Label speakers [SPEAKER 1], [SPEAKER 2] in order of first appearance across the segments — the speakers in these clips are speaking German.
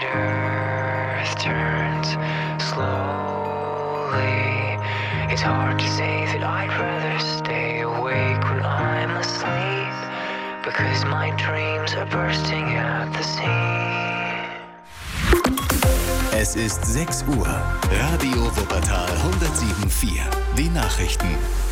[SPEAKER 1] earth turns slowly. It's hard to say that I'd rather stay awake when I'm asleep, because my dreams are bursting at the seams.
[SPEAKER 2] Es ist 6 Uhr. Radio Wuppertal 107.4. Die Nachrichten.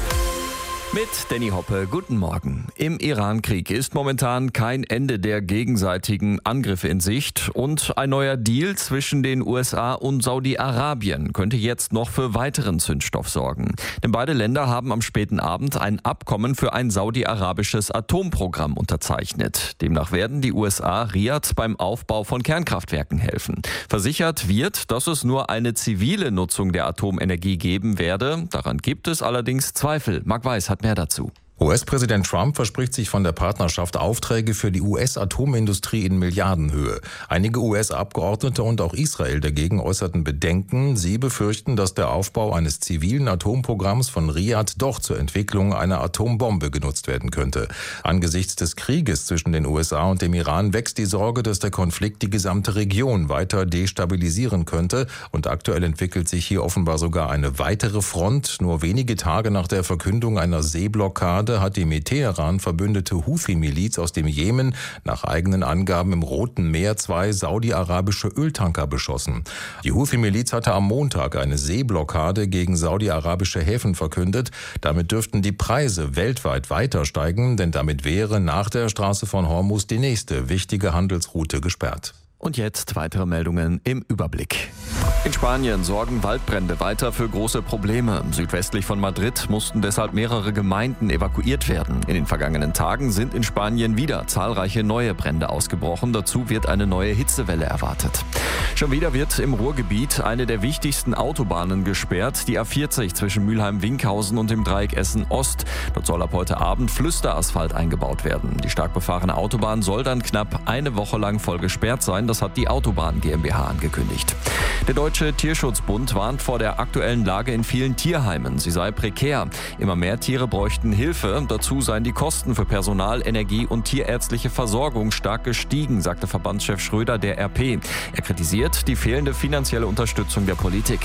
[SPEAKER 3] Mit Danny Hoppe, guten Morgen. Im Iran-Krieg ist momentan kein Ende der gegenseitigen Angriffe in Sicht und ein neuer Deal zwischen den USA und Saudi-Arabien könnte jetzt noch für weiteren Zündstoff sorgen. Denn beide Länder haben am späten Abend ein Abkommen für ein saudi-arabisches Atomprogramm unterzeichnet. Demnach werden die USA Riad beim Aufbau von Kernkraftwerken helfen. Versichert wird, dass es nur eine zivile Nutzung der Atomenergie geben werde. Daran gibt es allerdings Zweifel. Marc Weiß hat mehr dazu.
[SPEAKER 4] US-Präsident Trump verspricht sich von der Partnerschaft Aufträge für die US-Atomindustrie in Milliardenhöhe. Einige US-Abgeordnete und auch Israel dagegen äußerten Bedenken. Sie befürchten, dass der Aufbau eines zivilen Atomprogramms von Riad doch zur Entwicklung einer Atombombe genutzt werden könnte. Angesichts des Krieges zwischen den USA und dem Iran wächst die Sorge, dass der Konflikt die gesamte Region weiter destabilisieren könnte. Und aktuell entwickelt sich hier offenbar sogar eine weitere Front. Nur wenige Tage nach der Verkündung einer Seeblockade hat die mit Teheran verbündete Houthi-Miliz aus dem Jemen nach eigenen Angaben im Roten Meer 2 saudi-arabische Öltanker beschossen. Die Houthi-Miliz hatte am Montag eine Seeblockade gegen saudi-arabische Häfen verkündet. Damit dürften die Preise weltweit weiter steigen, denn damit wäre nach der Straße von Hormuz die nächste wichtige Handelsroute gesperrt.
[SPEAKER 3] Und jetzt weitere Meldungen im Überblick. In Spanien sorgen Waldbrände weiter für große Probleme. Südwestlich von Madrid mussten deshalb mehrere Gemeinden evakuiert werden. In den vergangenen Tagen sind in Spanien wieder zahlreiche neue Brände ausgebrochen. Dazu wird eine neue Hitzewelle erwartet. Schon wieder wird im Ruhrgebiet eine der wichtigsten Autobahnen gesperrt, die A40 zwischen Mülheim-Winkhausen und dem Dreieck Essen-Ost. Dort soll ab heute Abend Flüsterasphalt eingebaut werden. Die stark befahrene Autobahn soll dann knapp eine Woche lang voll gesperrt sein. Das hat die Autobahn GmbH angekündigt. Der Deutsche Tierschutzbund warnt vor der aktuellen Lage in vielen Tierheimen. Sie sei prekär. Immer mehr Tiere bräuchten Hilfe. Dazu seien die Kosten für Personal, Energie und tierärztliche Versorgung stark gestiegen, sagte Verbandschef Schröder der RP. Er kritisiert die fehlende finanzielle Unterstützung der Politik.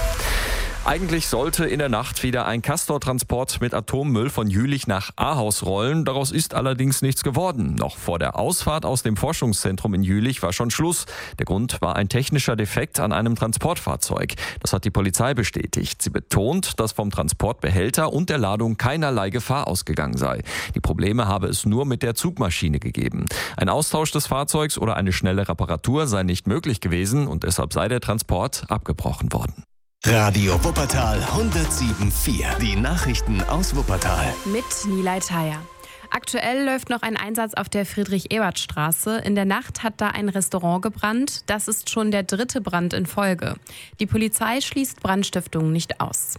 [SPEAKER 3] Eigentlich sollte in der Nacht wieder ein Castor-Transport mit Atommüll von Jülich nach Ahaus rollen. Daraus ist allerdings nichts geworden. Noch vor der Ausfahrt aus dem Forschungszentrum in Jülich war schon Schluss. Der Grund war ein technischer Defekt an einem Transportfahrzeug. Das hat die Polizei bestätigt. Sie betont, dass vom Transportbehälter und der Ladung keinerlei Gefahr ausgegangen sei. Die Probleme habe es nur mit der Zugmaschine gegeben. Ein Austausch des Fahrzeugs oder eine schnelle Reparatur sei nicht möglich gewesen und deshalb sei der Transport abgebrochen worden.
[SPEAKER 2] Radio Wuppertal 107.4. Die Nachrichten aus Wuppertal.
[SPEAKER 5] Mit Nilay Thayer. Aktuell läuft noch ein Einsatz auf der Friedrich-Ebert-Straße. In der Nacht hat da ein Restaurant gebrannt. Das ist schon der 3. Brand in Folge. Die Polizei schließt Brandstiftungen nicht aus.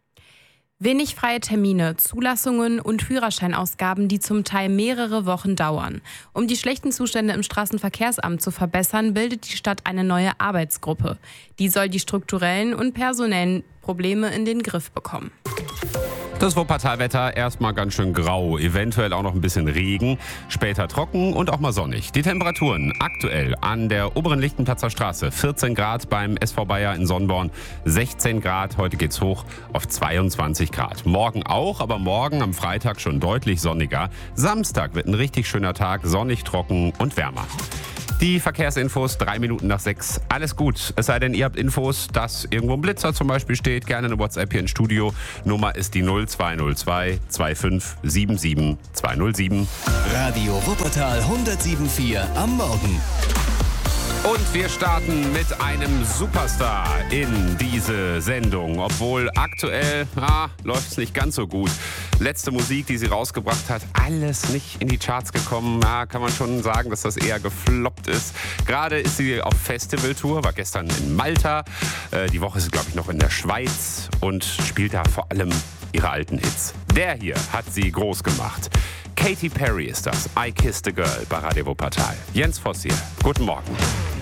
[SPEAKER 5] Wenig freie Termine, Zulassungen und Führerscheinausgaben, die zum Teil mehrere Wochen dauern. Um die schlechten Zustände im Straßenverkehrsamt zu verbessern, bildet die Stadt eine neue Arbeitsgruppe. Die soll die strukturellen und personellen Probleme in den Griff bekommen.
[SPEAKER 6] Das Wuppertalwetter erstmal ganz schön grau, eventuell auch noch ein bisschen Regen, später trocken und auch mal sonnig. Die Temperaturen aktuell an der oberen Lichtenplatzer Straße 14 Grad beim SV Bayer in Sonnborn, 16 Grad, heute geht's hoch auf 22 Grad. Morgen auch, aber morgen am Freitag schon deutlich sonniger. Samstag wird ein richtig schöner Tag, sonnig, trocken und wärmer. Die Verkehrsinfos 3 Minuten nach 6. Alles gut. Es sei denn, ihr habt Infos, dass irgendwo ein Blitzer zum Beispiel steht. Gerne eine WhatsApp hier ins Studio. Nummer ist die 0202 2577 207.
[SPEAKER 2] Radio Wuppertal 107.4 am Morgen.
[SPEAKER 6] Und wir starten mit einem Superstar in diese Sendung. Obwohl aktuell läuft es nicht ganz so gut. Letzte Musik, die sie rausgebracht hat, alles nicht in die Charts gekommen. Kann man schon sagen, dass das eher gefloppt ist. Gerade ist sie auf Festivaltour, war gestern in Malta. Die Woche ist sie, glaube ich, noch in der Schweiz und spielt da vor allem ihre alten Hits. Der hier hat sie groß gemacht. Katy Perry ist das. I Kissed a Girl bei Radio Wuppertal. Jens Voss hier. Guten Morgen.